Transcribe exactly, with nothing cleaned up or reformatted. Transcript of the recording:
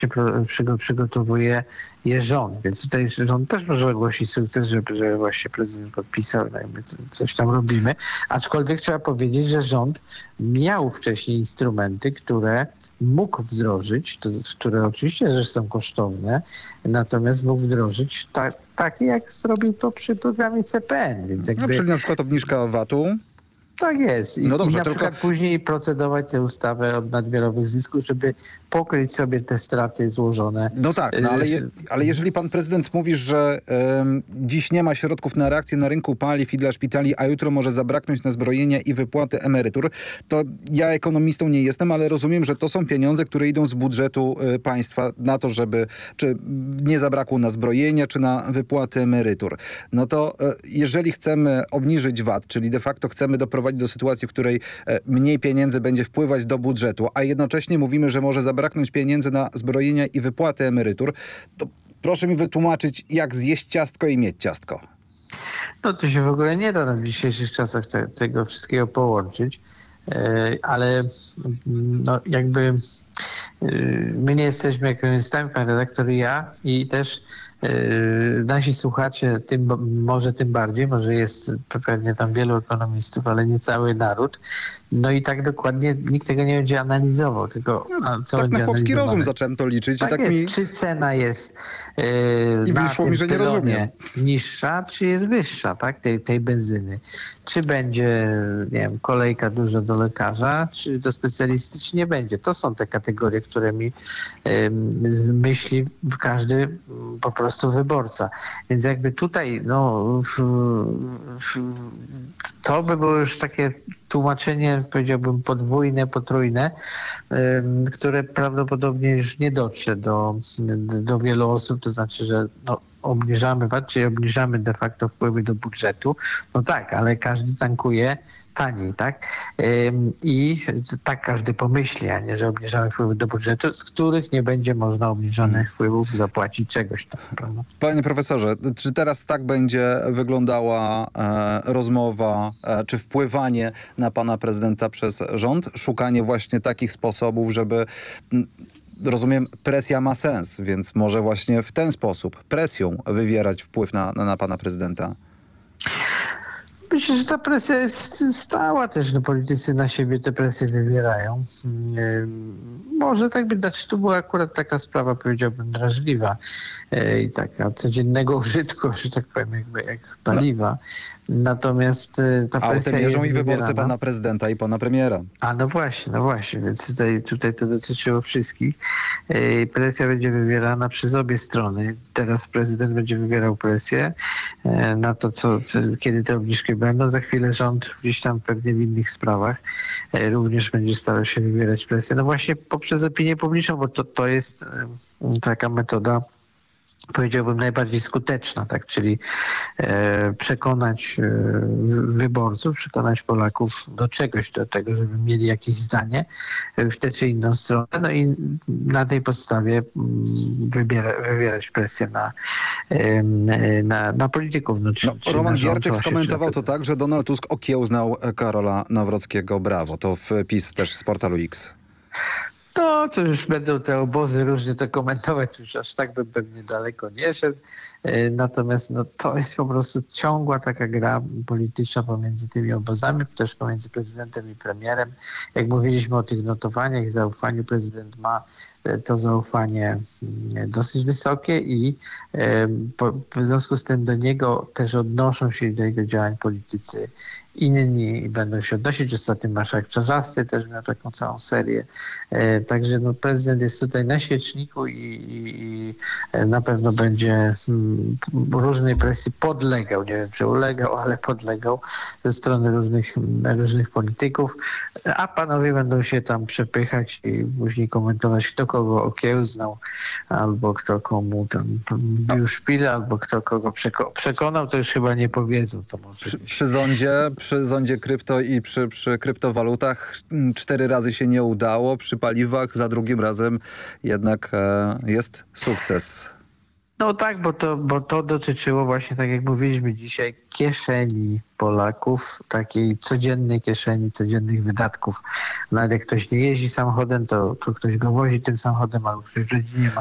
przygo- przygotowuje je rząd, więc tutaj rząd też może ogłosić sukces, żeby, że właśnie prezydent podpisał, no i my coś tam robimy. Aczkolwiek trzeba powiedzieć, że rząd miał wcześniej instrumenty, które mógł wdrożyć, to, które oczywiście że są kosztowne, natomiast mógł wdrożyć ta, takie, jak zrobił to przy programie C P N. Więc jakby, No, czyli na przykład obniżka V A T-u? tak jest. I, No dobrze, i na tylko... przykład później procedować tę ustawę od nadmiarowych zysków, żeby pokryć sobie te straty złożone. No tak, no ale, je, ale jeżeli pan prezydent mówi, że um, dziś nie ma środków na reakcję na rynku paliw i dla szpitali, a jutro może zabraknąć na zbrojenia i wypłaty emerytur, to ja ekonomistą nie jestem, ale rozumiem, że to są pieniądze, które idą z budżetu y, państwa na to, żeby czy nie zabrakło na zbrojenia, czy na wypłaty emerytur. No to y, jeżeli chcemy obniżyć V A T, czyli de facto chcemy doprowadzić do sytuacji, w której y, mniej pieniędzy będzie wpływać do budżetu, a jednocześnie mówimy, że może zabraknąć pieniędzy na zbrojenia i wypłaty emerytur, to proszę mi wytłumaczyć, jak zjeść ciastko i mieć ciastko. No to się w ogóle nie da w dzisiejszych czasach te, tego wszystkiego połączyć, e, ale no jakby e, my nie jesteśmy ekonomistami, pan redaktor i ja, i też Yy, nasi słuchacze, tym, może tym bardziej, może jest pewnie tam wielu ekonomistów, ale nie cały naród. No i tak dokładnie nikt tego nie będzie analizował, tylko no, co tak będzie na chłopski analizowane. rozum zacząłem to liczyć. Tak, i tak jest, mi... czy cena jest yy, I na wyszło tym mi, że nie pylonie rozumiem. niższa, czy jest wyższa, tak, tej, tej benzyny. Czy będzie, nie wiem, kolejka duża do lekarza, czy do specjalisty, czy nie będzie. To są te kategorie, które mi yy, myśli każdy po prostu wyborca. Więc jakby tutaj no, w, w, to by było już takie tłumaczenie, powiedziałbym, podwójne, potrójne, y, które prawdopodobnie już nie dotrze do, do wielu osób. To znaczy, że no, obniżamy V A T, czyli obniżamy de facto wpływy do budżetu. No tak, ale każdy tankuje taniej, tak? Ym, I tak każdy pomyśli, a nie, że obniżamy wpływy do budżetu, z których nie będzie można obniżonych wpływów zapłacić czegoś tam, prawda? Panie profesorze, czy teraz tak będzie wyglądała e, rozmowa, e, czy wpływanie na pana prezydenta przez rząd? Szukanie właśnie takich sposobów, żeby... M, rozumiem, presja ma sens, więc może właśnie w ten sposób presją wywierać wpływ na, na, na pana prezydenta? Myślę, że ta presja jest stała też. No, politycy na siebie te presje wywierają. Yy, może tak by dać, to była akurat taka sprawa, powiedziałbym, drażliwa yy, i taka codziennego użytku, że tak powiem, jakby jak paliwa. Natomiast yy, ta presja jest mierzą i wyborcy wywierana. pana prezydenta i pana premiera. A no właśnie, no właśnie, więc tutaj, tutaj to dotyczyło wszystkich. Yy, presja będzie wywierana przez obie strony. Teraz prezydent będzie wywierał presję yy, na to, co, co, kiedy te obniżki będą. Za chwilę rząd gdzieś tam pewnie w innych sprawach yy, również będzie starał się wywierać presję. No właśnie poprzez opinię publiczną, bo to, to jest yy, taka metoda, powiedziałbym, najbardziej skuteczna, tak, czyli e, przekonać e, wyborców, przekonać Polaków do czegoś, do tego, żeby mieli jakieś zdanie w tę czy inną stronę, no i na tej podstawie wybiera, wywierać presję na, e, na, na polityków. No, czy, No, czy Roman na rząd, Giertych czy skomentował czy to tak, że Donald Tusk okiełznał Karola Nawrockiego. Brawo, to wpis też z portalu X. No, to już będą te obozy różnie to komentować, już aż tak bym pewnie daleko nie szedł. Natomiast no, to jest po prostu ciągła taka gra polityczna pomiędzy tymi obozami, też pomiędzy prezydentem i premierem. Jak mówiliśmy o tych notowaniach i zaufaniu, prezydent ma to zaufanie dosyć wysokie i po, w związku z tym do niego też odnoszą się do jego działań politycy inni będą się odnosić. Ostatnio marszałek Czarzasty też miał taką całą serię. Także no, prezydent jest tutaj na świeczniku i, i, i na pewno będzie hmm, różnej presji podlegał. Nie wiem, czy ulegał, ale podlegał ze strony różnych, różnych polityków. A panowie będą się tam przepychać i później komentować, kto kogo okiełznał, albo kto komu tam bił szpilę, albo kto kogo przeko- przekonał, to już chyba nie powiedzą. To może przy, przy zondzie, przy zondzie krypto i przy, przy kryptowalutach cztery razy się nie udało, przy paliwach za drugim razem jednak e, jest sukces. No tak, bo to, bo to dotyczyło właśnie, tak jak mówiliśmy dzisiaj, kieszeni Polaków, takiej codziennej kieszeni, codziennych wydatków. Nawet jak ktoś nie jeździ samochodem, to, to ktoś go wozi tym samochodem, albo ktoś w rodzinie ma